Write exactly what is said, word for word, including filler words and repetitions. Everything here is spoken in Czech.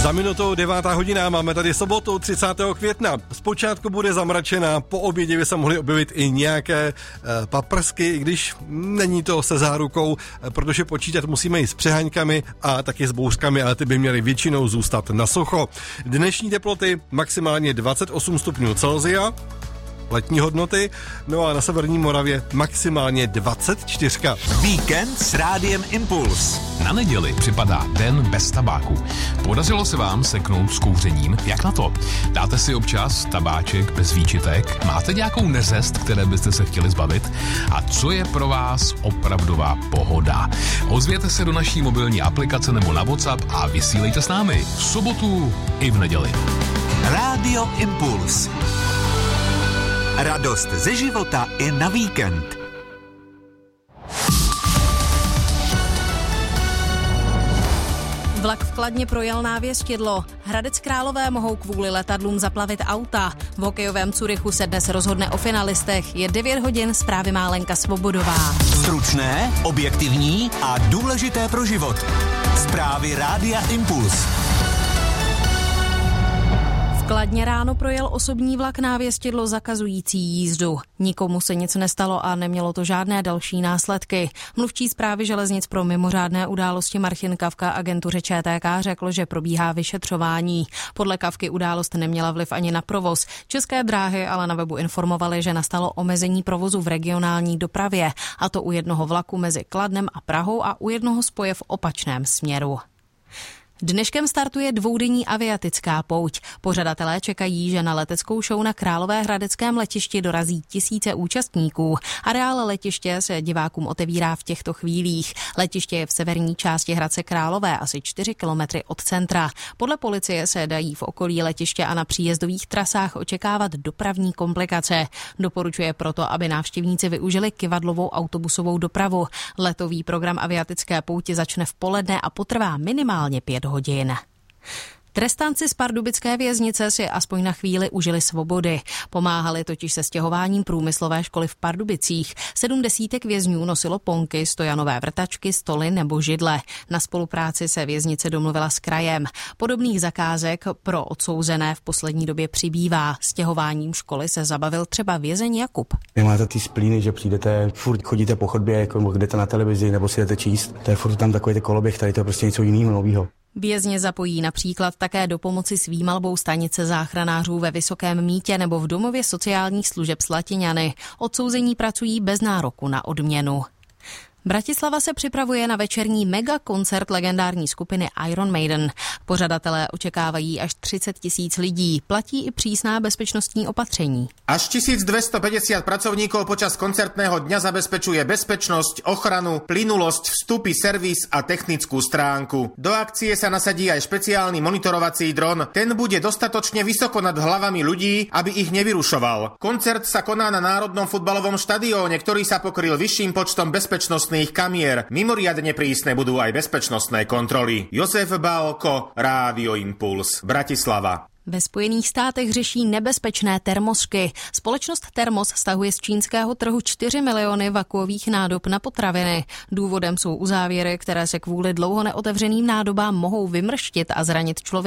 Za minutou devátá hodina, máme tady sobotu třicátého května. Zpočátku bude zamračená, po obědě by se mohly objevit i nějaké e, paprsky, i když není to se zárukou, e, protože počítat musíme i s přeháňkami a taky s bouřkami, ale ty by měly většinou zůstat na sucho. Dnešní teploty maximálně dvacet osm stupňů Celsia, letní hodnoty, no a na severní Moravě maximálně dvacet čtyři. Víkend s Rádiem Impuls. Na neděli připadá den bez tabáku. Podařilo se vám seknout s kouřením? Jak na to? Dáte si občas tabáček bez výčitek? Máte nějakou neřest, které byste se chtěli zbavit? A co je pro vás opravdová pohoda? Ozvěte se do naší mobilní aplikace nebo na WhatsApp a vysílejte s námi v sobotu i v neděli. Rádio Impuls. Radost ze života i na víkend. Vlak v Kladně projel návěstidlo. Hradec Králové mohou kvůli letadlům zaplavit auta. V hokejovém Curychu se dnes rozhodne o finalistech. Je devět hodin, zprávy má Lenka Svobodová. Stručné, objektivní a důležité pro život. Zprávy Rádia Impuls. V Kladně ráno projel osobní vlak návěstidlo zakazující jízdu. Nikomu se nic nestalo a nemělo to žádné další následky. Mluvčí Správy železnic pro mimořádné události Martin Kavka agentuře Č T K řekl, že probíhá vyšetřování. Podle Kavky událost neměla vliv ani na provoz. České dráhy ale na webu informovaly, že nastalo omezení provozu v regionální dopravě, a to u jednoho vlaku mezi Kladnem a Prahou a u jednoho spoje v opačném směru. Dneškem startuje dvoudenní aviatická pouť. Pořadatelé čekají, že na leteckou show na Královéhradeckém letišti dorazí tisíce účastníků. Areál letiště se divákům otevírá v těchto chvílích. Letiště je v severní části Hradce Králové, asi čtyři kilometry od centra. Podle policie se dají v okolí letiště a na příjezdových trasách očekávat dopravní komplikace. Doporučuje proto, aby návštěvníci využili kyvadlovou autobusovou dopravu. Letový program aviatické pouti začne v poledne a potrvá minimálně pět hodin. Trestanci z pardubické věznice si aspoň na chvíli užili svobody. Pomáhali totiž se stěhováním průmyslové školy v Pardubicích. Sedm desítek vězňů nosilo ponky, stojanové vrtačky, stoly nebo židle. Na spolupráci se věznice domluvila s krajem. Podobných zakázek pro odsouzené v poslední době přibývá. Stěhováním školy se zabavil třeba vězeň Jakub. Vy máte ty splíny, že přijdete, furt chodíte po chodbě, jako jdete na televizi nebo si jdete číst. To je furt tam takový ten koloběh, tady to je prostě něco jiného, nového. Vězně zapojí například také do pomoci s výmalbou stanice záchranářů ve Vysokém Mýtě nebo v domově sociálních služeb Slatiňany. Odsouzení pracují bez nároku na odměnu. Bratislava se připravuje na večerní megakoncert legendární skupiny Iron Maiden. Pořadatelé očekávají až třicet tisíc lidí. Platí i přísná bezpečnostní opatření. Až tisícdvestopäťdesiat pracovníkov počas koncertného dňa zabezpečuje bezpečnosť, ochranu, plynulosť, vstupy, servis a technickú stránku. Do akcie sa nasadí aj špeciálny monitorovací dron. Ten bude dostatočne vysoko nad hlavami ľudí, aby ich nevyrušoval. Koncert sa koná na Národnom futbalovom štadióne, ktorý sa pokryl vyšším počtom bezpečnostných kamier. Mimoriadne prísne budú aj bezpečnostné kontroly. Jozef Bálko, Rádio Impuls, Bratislava. Ve Spojených státech řeší nebezpečné termosky. Společnost Termos stahuje z čínského trhu čtyři miliony vakuových nádob na potraviny. Důvodem jsou uzávěry, které se kvůli dlouho neotevřeným nádobám mohou vymrštit a zranit člověka.